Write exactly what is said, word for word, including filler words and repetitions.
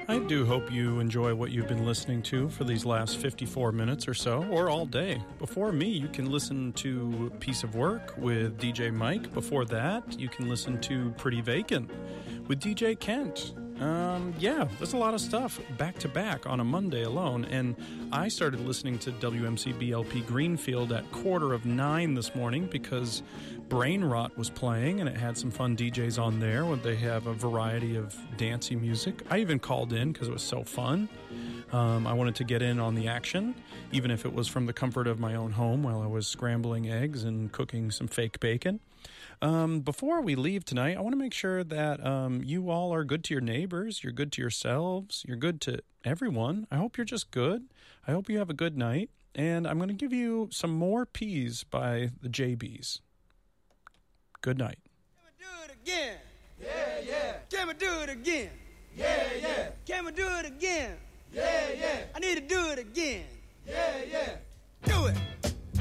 I do hope you enjoy what you've been listening to for these last fifty-four minutes or so, or all day. Before me, you can listen to Piece of Work with D J Mike. Before that, you can listen to Pretty Vacant with D J Kent. Um, yeah, there's a lot of stuff back to back on a Monday alone, and I started listening to W M C B L P Greenfield at quarter of nine this morning because Brain Rot was playing, and it had some fun D Js on there where they have a variety of dancey music. I even called in because it was so fun. Um, I wanted to get in on the action, even if it was from the comfort of my own home while I was scrambling eggs and cooking some fake bacon. Um, before we leave tonight, I want to make sure that um, you all are good to your neighbors, you're good to yourselves, you're good to everyone. I hope you're just good. I hope you have a good night. And I'm going to give you some more peas by the J Bs. Good night. Can we do it again? Yeah, yeah. Can we do it again? Yeah, yeah. Can we do it again? Yeah, yeah. I need to do it again. Yeah, yeah.